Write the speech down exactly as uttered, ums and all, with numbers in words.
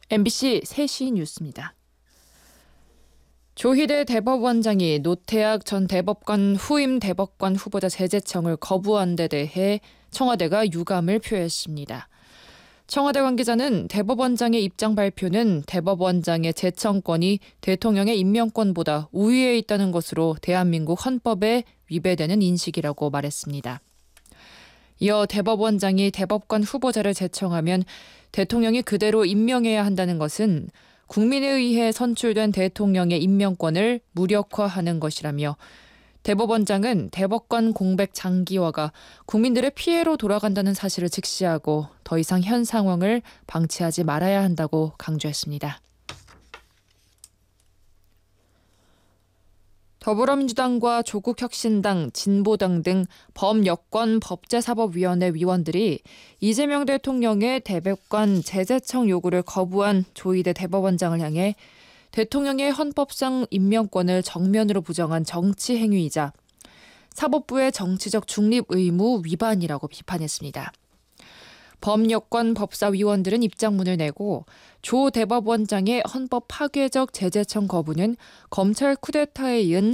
엠비씨 세 시 뉴스입니다. 조희대 대법원장이 노태악 전 대법관 후임 대법관 후보자 재제청을 거부한 데 대해 청와대가 유감을 표했습니다. 청와대 관계자는 대법원장의 입장 발표는 대법원장의 재청권이 대통령의 임명권보다 우위에 있다는 것으로 대한민국 헌법에 위배되는 인식이라고 말했습니다. 이어 대법원장이 대법관 후보자를 제청하면 대통령이 그대로 임명해야 한다는 것은 국민에 의해 선출된 대통령의 임명권을 무력화하는 것이라며 대법원장은 대법관 공백 장기화가 국민들의 피해로 돌아간다는 사실을 직시하고 더 이상 현 상황을 방치하지 말아야 한다고 강조했습니다. 더불어민주당과 조국혁신당, 진보당 등 범여권 법제사법위원회 위원들이 이재명 대통령의 대법관 재제청 요구를 거부한 조희대 대법원장을 향해 대통령의 헌법상 임명권을 정면으로 부정한 정치 행위이자 사법부의 정치적 중립 의무 위반이라고 비판했습니다. 범여권 법사위원들은 입장문을 내고 조 대법원장의 헌법 파괴적 재제청 거부는 검찰 쿠데타에 이은